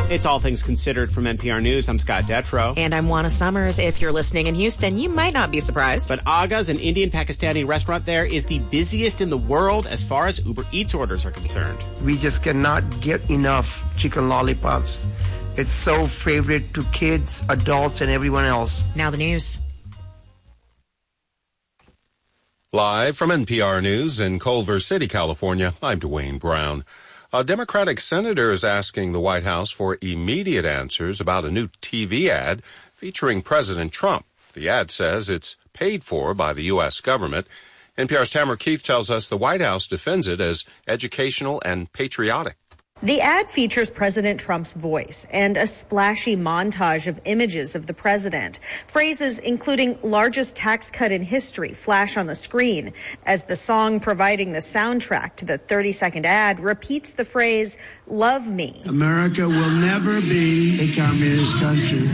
It's All Things Considered from NPR News. I'm Scott Detrow. And I'm Juana Summers. If you're listening in Houston, you might not be surprised. But Aga's, an Indian-Pakistani restaurant there, is the busiest in the world as far as Uber Eats orders are concerned. We just cannot get enough chicken lollipops. It's so favorite to kids, adults, and everyone else. Now the news. Live from NPR News in Culver City, California, I'm Dwayne Brown. A Democratic senator is asking the White House for immediate answers about a new TV ad featuring President Trump. The ad says it's paid for by the U.S. government. NPR's Tamara Keith tells us the White House defends it as educational and patriotic. The ad features President Trump's voice and a splashy montage of images of the president. Phrases including largest tax cut in history flash on the screen as the song providing the soundtrack to the 30-second ad repeats the phrase, "Love me." America will never be a communist country.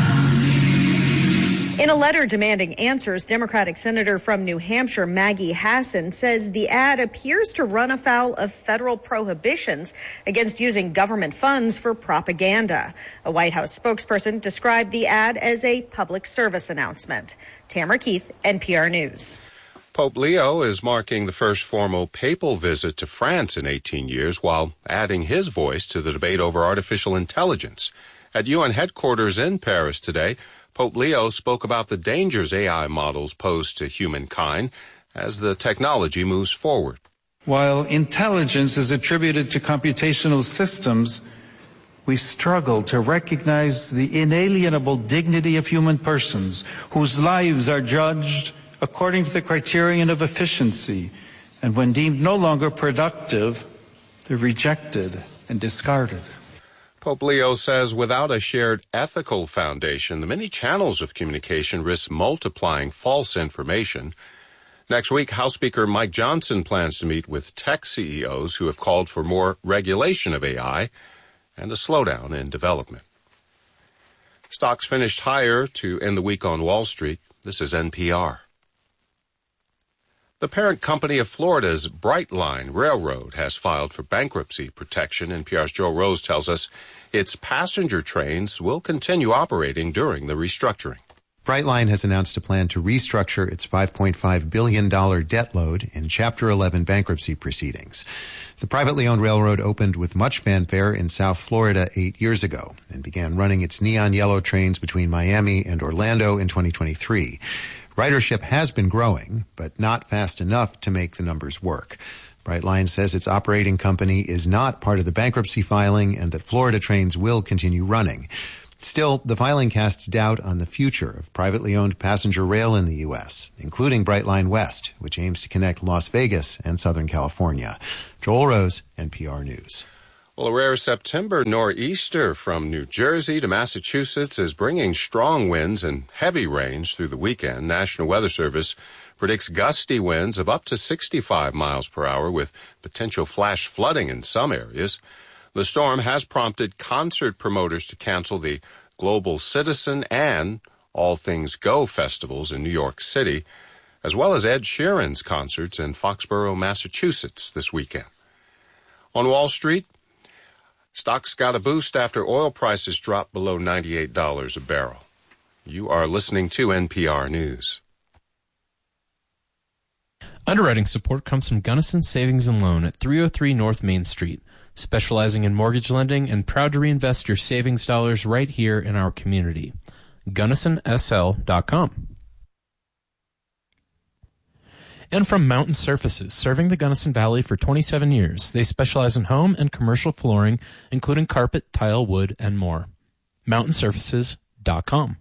In a letter demanding answers, Democratic Senator from New Hampshire, Maggie Hassan, says the ad appears to run afoul of federal prohibitions against using government funds for propaganda. A White House spokesperson described the ad as a public service announcement. Tamara Keith, NPR News. Pope Leo is marking the first formal papal visit to France in 18 years while adding his voice to the debate over artificial intelligence. At UN headquarters in Paris today, Pope Leo spoke about the dangers AI models pose to humankind as the technology moves forward. While intelligence is attributed to computational systems, we struggle to recognize the inalienable dignity of human persons whose lives are judged according to the criterion of efficiency, and when deemed no longer productive, they're rejected and discarded. Pope Leo says without a shared ethical foundation, the many channels of communication risk multiplying false information. Next week, House Speaker Mike Johnson plans to meet with tech CEOs who have called for more regulation of AI and a slowdown in development. Stocks finished higher to end the week on Wall Street. This is NPR. The parent company of Florida's Brightline Railroad has filed for bankruptcy protection. NPR's Joe Rose tells us its passenger trains will continue operating during the restructuring. Brightline has announced a plan to restructure its $5.5 billion debt load in Chapter 11 bankruptcy proceedings. The privately owned railroad opened with much fanfare in South Florida 8 years ago and began running its neon yellow trains between Miami and Orlando in 2023. Ridership has been growing, but not fast enough to make the numbers work. Brightline says its operating company is not part of the bankruptcy filing and that Florida trains will continue running. Still, the filing casts doubt on the future of privately owned passenger rail in the U.S., including Brightline West, which aims to connect Las Vegas and Southern California. Joel Rose, NPR News. Well, a rare September nor'easter from New Jersey to Massachusetts is bringing strong winds and heavy rains through the weekend. National Weather Service predicts gusty winds of up to 65 miles per hour with potential flash flooding in some areas. The storm has prompted concert promoters to cancel the Global Citizen and All Things Go festivals in New York City, as well as Ed Sheeran's concerts in Foxborough, Massachusetts this weekend. On Wall Street, stocks got a boost after oil prices dropped below $98 a barrel. You are listening to NPR News. Underwriting support comes from Gunnison Savings and Loan at 303 North Main Street, specializing in mortgage lending and proud to reinvest your savings dollars right here in our community. GunnisonSL.com. And from Mountain Surfaces, serving the Gunnison Valley for 27 years. They specialize in home and commercial flooring, including carpet, tile, wood, and more. MountainSurfaces.com.